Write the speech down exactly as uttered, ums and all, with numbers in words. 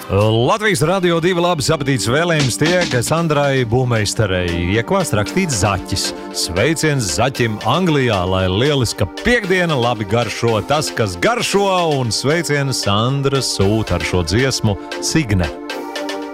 Latvijas Radio divi labas apetītes vēlējums tiek Sandrai Būmeistarei iekvāst rakstīts zaķis. Sveiciens zaķim Anglijā, lai lieliska piekdiena, labi garšo tas, kas garšo, un sveiciens Sandra sūta ar šo dziesmu Signe.